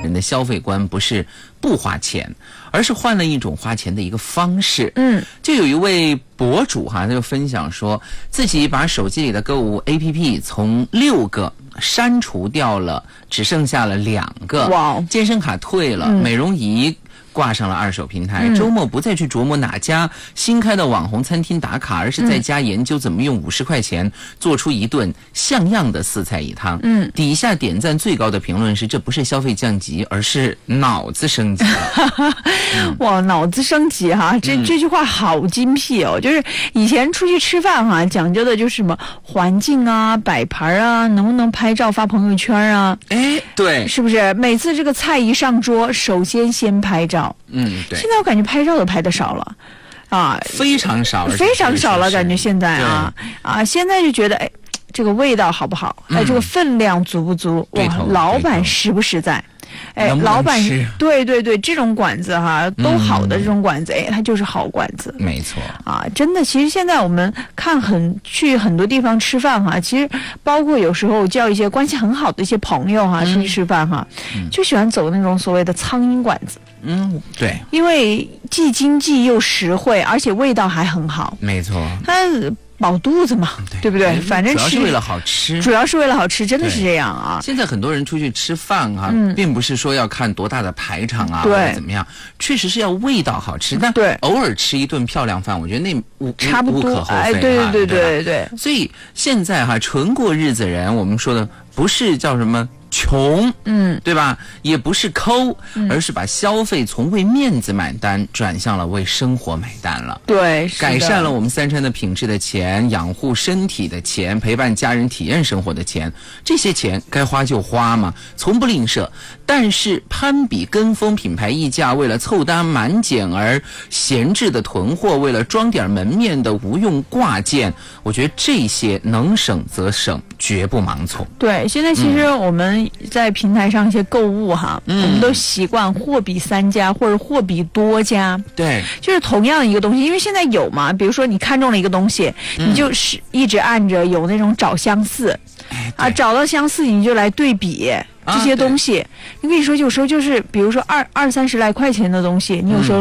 人的消费观不是不花钱，而是换了一种花钱的一个方式。就有一位博主他就分享说，自己把手机里的购物 APP 从6个删除掉了，只剩下了2个。哇！健身卡退了，美容仪挂上了二手平台，周末不再去琢磨哪家新开的网红餐厅打卡，而是在家研究怎么用50块钱做出一顿像样的4菜1汤。底下点赞最高的评论是：这不是消费降级，而是脑子升级了。 哇，脑子升级哈，这句话好精辟哦！就是以前出去吃饭哈，讲究的就是什么环境啊、摆盘啊，能不能拍照发朋友圈啊？哎， 对， 是不是？每次这个菜一上桌，首先拍照。 对。 现在我感觉拍照都拍得少了，啊， 非常少了，感觉现在现在就觉得哎，这个味道好不好？哎，这个分量足不足？哇，老板实不实在？哎，老板对，这种馆子哈都好的这种馆子，哎，它就是好馆子， 没错啊，真的。其实现在我们去很多地方吃饭哈，其实包括有时候叫一些关系很好的一些朋友哈出去吃饭哈，就喜欢走那种所谓的苍蝇馆子。 对， 因为既经济又实惠，而且味道还很好。 没错， 它饱肚子嘛，对不对？反正主要是为了好吃， 真的是这样啊。 现在很多人出去吃饭啊，并不是说要看多大的排场啊，或者怎么样，确实是要味道好吃。但偶尔吃一顿漂亮饭，我觉得那差不多， 无可厚非。 哎，对。 所以现在哈，纯过日子人，我们说的不是叫什么穷，对吧？也不是抠，而是把消费从为面子买单转向了为生活买单了。 对， 改善了我们3餐的品质的钱，养护身体的钱，陪伴家人体验生活的钱，这些钱该花就花嘛，从不吝啬。但是攀比跟风品牌溢价，为了凑单满减而闲置的囤货，为了装点门面的无用挂件，我觉得这些能省则省，绝不盲从。 对，现在其实我们在平台上一些购物哈，我们都习惯货比3家或者货比多家。 对， 就是同样一个东西，因为现在有嘛，比如说你看中了一个东西，你就是一直按着有那种找相似，找到相似你就来对比这些东西。你跟你说有时候就是比如说20-30来块钱的东西，你有时候